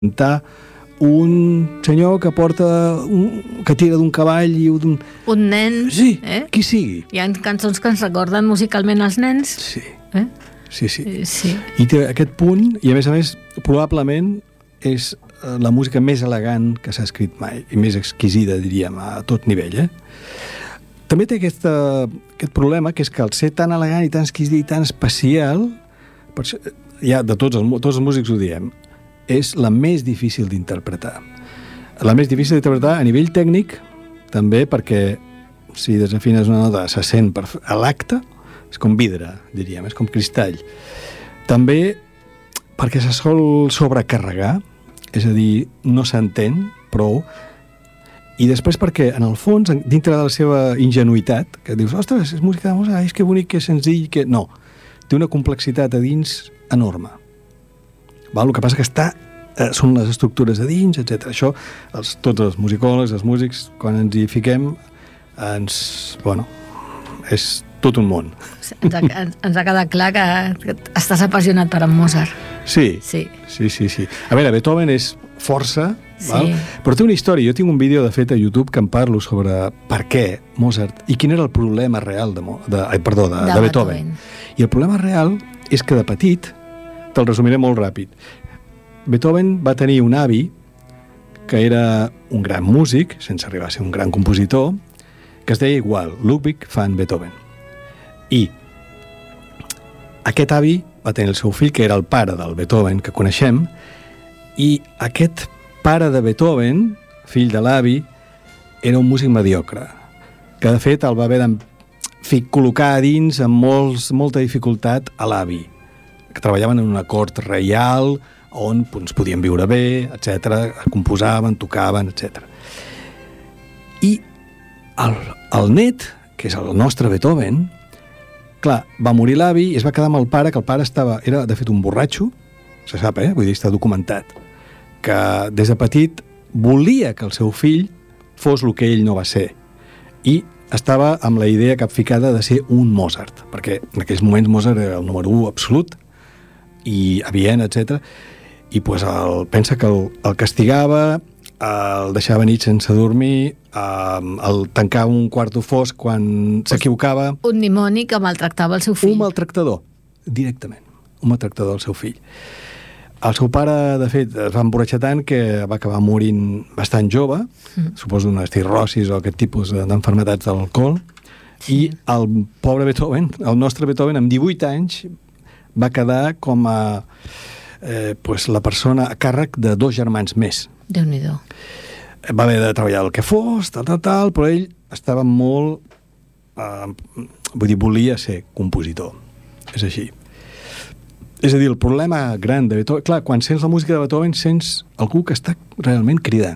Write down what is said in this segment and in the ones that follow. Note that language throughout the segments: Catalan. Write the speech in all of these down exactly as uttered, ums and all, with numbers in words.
representar un senyor que porta un, que tira d'un cavall i un... Un nen. Sí, eh? qui sigui. Hi ha cançons que ens recorden musicalment els nens. Sí, eh? sí, sí. Eh, sí. I té aquest punt, i a més a més, probablement és la música més elegant que s'ha escrit mai, i més exquisida, diríem, a tot nivell, eh? També té aquesta, aquest problema, que és que al ser tan elegant i tan exquisit i tan especial, per això, ja de tots els, tots els músics ho diem, és la més difícil d'interpretar. La més difícil d'interpretar a nivell tècnic, també perquè si desafines una nota se sent per, a l'acte, és com vidre, diríem, és com cristall. També perquè se sol sobrecarregar, és a dir, no s'entén prou, i després perquè, en el fons, dintre de la seva ingenuïtat, que dius, ostres, és música de Mozart, és que bonic, que senzill, que... No, té una complexitat a dins enorme. Val? El que passa que està, eh, són les estructures de dins, etcètera. Això, els, tots els musicòlegs, els músics, quan ens hi fiquem, ens... Bueno, és tot un món. Ens ha, ens ha quedat clar que, que estàs apassionat per en Mozart. Sí, sí, sí, sí, sí. A veure, Beethoven és força, sí. Val? Però té una història. Jo tinc un vídeo, de fet, a YouTube que em parlo sobre per què Mozart i quin era el problema real de, de, ai, perdó, de, de, de Beethoven. Beethoven. I el problema real és que de petit, te'l resumiré molt ràpid, Beethoven va tenir un avi que era un gran músic, sense arribar a ser un gran compositor, que es deia igual, Ludwig van Beethoven. I aquest avi va tenir el seu fill, que era el pare del Beethoven que coneixem, i aquest pare de Beethoven, fill de l'avi, era un músic mediocre, que de fet el va haver de col·locar a dins amb molts, molta dificultat a l'avi, que treballaven en una cort reial on doncs, podien viure bé, etcètera, composaven, tocaven, etcètera. I el, el net, que és el nostre Beethoven, clar, va morir l'avi i es va quedar amb el pare, que el pare estava, era de fet un borratxo, se sap, eh? Vull dir, està documentat, que des de petit volia que el seu fill fos el que ell no va ser. I estava amb la idea capficada de ser un Mozart, perquè en aquells moments Mozart era el número u absolut, i a Viena, etcètera. I pues, el, pensa que el, el castigava, el deixava nit sense dormir, el tancava un quarto fosc quan s'equivocava. Un dimoni que maltractava el seu fill. Un maltractador, directament. Un maltractador del seu fill. El seu pare, de fet, es va emborratxar tant que va acabar morint bastant jove, mm. suposo d'una cirrosis o aquest tipus d'enfermetats de l'alcohol, sí. I el pobre Beethoven, el nostre Beethoven, amb divuit anys, va quedar com a eh, pues, la persona a càrrec de dos germans més. Déu-n'hi-do. Va haver de treballar el que fos, tal, tal, tal, però ell estava molt... Eh, vull dir, volia ser compositor. És així. És a dir, el problema gran de Beethoven... Clar, quan sents la música de Beethoven sents algú que està realment cridant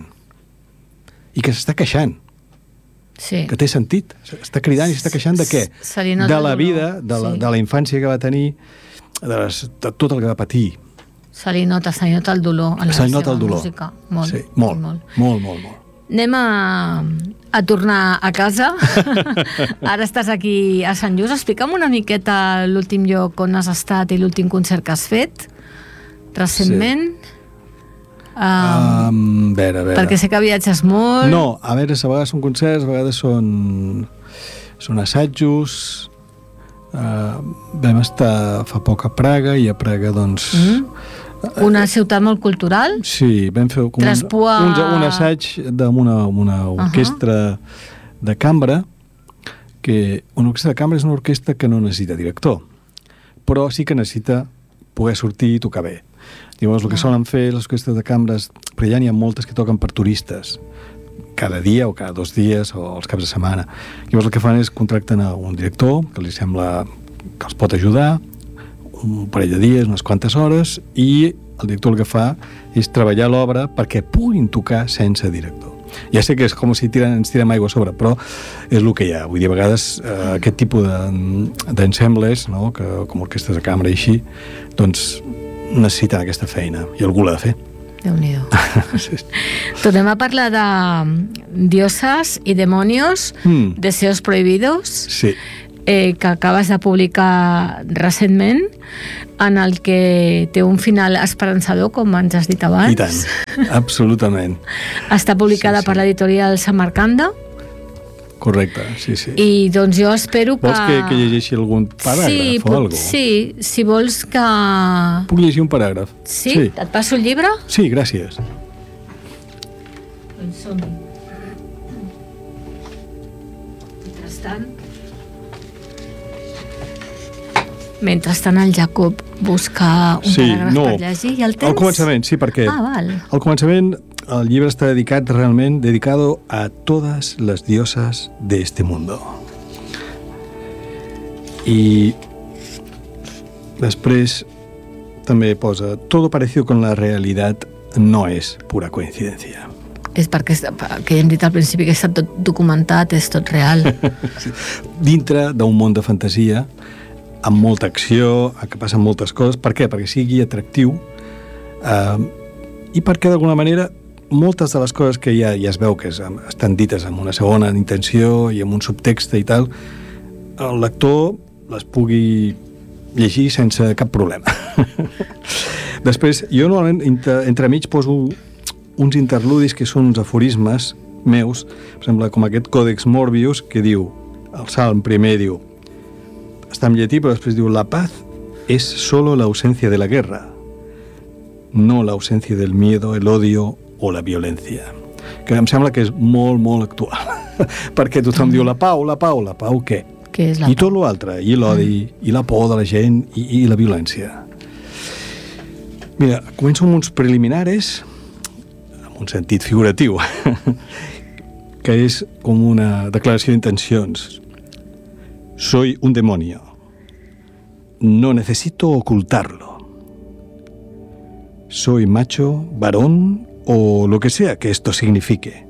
i que s'està queixant. Sí. Que té sentit. Està cridant i s'està queixant de què? De la vida, de la, sí. de la infància que va tenir, de, les, de tot el que va patir. Se li nota, se li nota el dolor a la se li seva nota el dolor. música. Molt, sí, molt, molt, molt, molt, molt. Anem a, a tornar a casa. Ara estàs aquí a Sant Just. Explica'm una miqueta l'últim lloc on has estat i l'últim concert que has fet recentment. Sí. Um, um, a veure, a veure. Perquè sé que viatges molt. No, a veure, a vegades són concerts, a vegades són, són assajos. Uh, vam estar fa poc a Praga i a Praga, doncs... Mm. Una ciutat molt cultural? Sí, vam fer com un, un, un assaig amb una, una orquestra uh-huh. de cambra, que una orquestra de cambra és una orquestra que no necessita director, però sí que necessita poder sortir i tocar bé. Llavors, el que solen fer les orquestres de cambres, però ja n'hi ha moltes que toquen per turistes, cada dia o cada dos dies o els caps de setmana. Llavors el que fan és contracten a un director que li sembla que els pot ajudar, un parell de dies, unes quantes hores, i el director el que fa és treballar l'obra perquè puguin tocar sense director. Ja sé que és com si tiren, ens tirem aigua a sobre, però és el que hi ha. Vull dir, a vegades eh, aquest tipus d'ensembles, no? que, com orquestres de cambra i així, doncs necessiten aquesta feina i algú l'ha de fer. Déu-n'hi-do. Sí. Tornem a parlar de dioses i demonios, mm. deseos prohibidos. Sí. eh, que acabes de publicar recentment, en el que té un final esperançador, com ens has dit abans. I tant, absolutament. Està publicada sí, sí. per l'editorial Samarcanda. Correcte, sí, sí. I doncs jo espero que... Vols que, que llegeixi algun paràgraf sí, o alguna cosa? Sí, si vols que... Puc llegir un paràgraf? Sí? sí? Et passo el llibre? Sí, gràcies. Doncs som-hi. Mentrestant... Mentrestant el Jacob busca un sí, paràgraf no, per llegir i el tens? Al començament, sí, perquè ah, val. al començament el llibre està dedicat realment dedicado a todas las diosas de este mundo. I després també posa todo parecido con la realidad no es pura coincidencia. És perquè, que ja hem dit al principi que està tot documentat, és tot real. sí. Dintre d'un món de fantasia, amb molta acció, que passen moltes coses. Per què? Perquè sigui atractiu eh, i perquè d'alguna manera moltes de les coses que ja, ja es veu que es, estan dites amb una segona intenció i amb un subtext i tal, el lector les pugui llegir sense cap problema. Després, jo normalment entre, entremig poso uns interludis que són uns aforismes meus, per exemple, com aquest Còdex Morbius, que diu, el Salm primer diu, està en llatí, però després diu, la paz es solo la ausencia de la guerra, no la ausencia del miedo, el odio o la violència. Que em sembla que és molt, molt actual. Perquè tothom mm. diu la pau, la pau, la pau què? Què és la I pau? tot l'altre, i l'odi, mm. i la por de la gent, i, i la violència. Mira, començo amb uns preliminares, amb un sentit figuratiu, que és com una declaració d'intencions. Soy un demonio. No necesito ocultarlo. Soy macho, varón o lo que sea que esto signifique.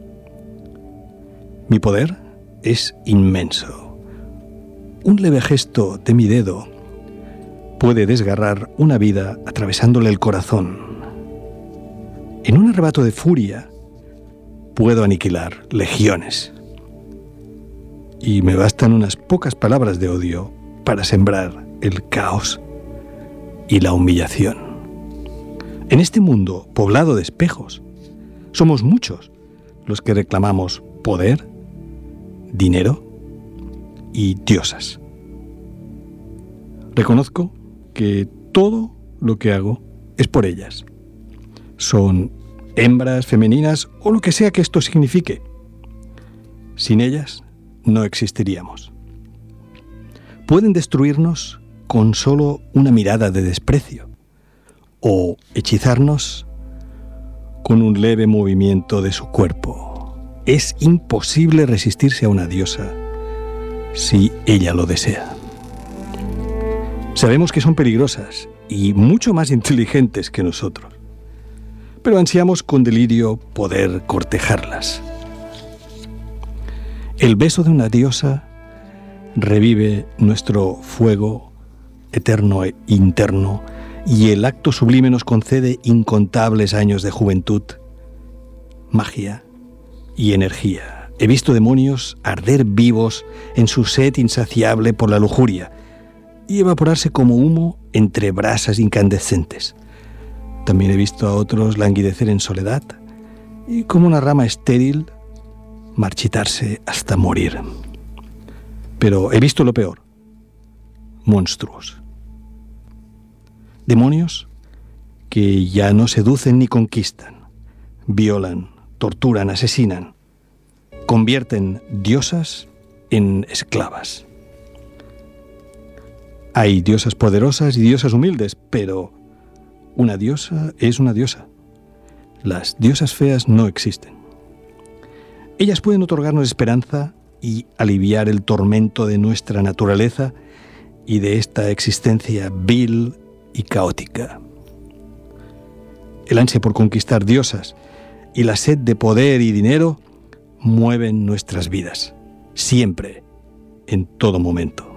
Mi poder es inmenso. Un leve gesto de mi dedo puede desgarrar una vida atravesándole el corazón. En un arrebato de furia puedo aniquilar legiones. Y me bastan unas pocas palabras de odio para sembrar el caos y la humillación. En este mundo poblado de espejos, somos muchos los que reclamamos poder, dinero y diosas. Reconozco que todo lo que hago es por ellas. Son hembras, femeninas o lo que sea que esto signifique. Sin ellas no existiríamos. Pueden destruirnos con solo una mirada de desprecio o hechizarnos con un leve movimiento de su cuerpo. Es imposible resistirse a una diosa si ella lo desea. Sabemos que son peligrosas y mucho más inteligentes que nosotros, pero ansiamos con delirio poder cortejarlas. El beso de una diosa revive nuestro fuego eterno e interno, y el acto sublime nos concede incontables años de juventud, magia y energía. He visto demonios arder vivos en su sed insaciable por la lujuria y evaporarse como humo entre brasas incandescentes. También he visto a otros languidecer en soledad y como una rama estéril marchitarse hasta morir. Pero he visto lo peor, monstruos. Demonios que ya no seducen ni conquistan, violan, torturan, asesinan, convierten diosas en esclavas. Hay diosas poderosas y diosas humildes, pero una diosa es una diosa. Las diosas feas no existen. Ellas pueden otorgarnos esperanza y aliviar el tormento de nuestra naturaleza y de esta existencia vil y caótica. El ansia por conquistar diosas y la sed de poder y dinero mueven nuestras vidas, siempre, en todo momento.